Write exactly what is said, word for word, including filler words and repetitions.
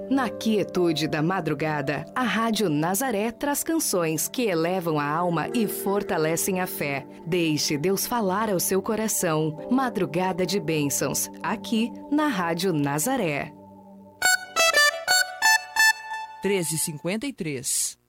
Na quietude da madrugada, a Rádio Nazaré traz canções que elevam a alma e fortalecem a fé. Deixe Deus falar ao seu coração. Madrugada de Bênçãos, aqui na Rádio Nazaré. treze e cinquenta e três.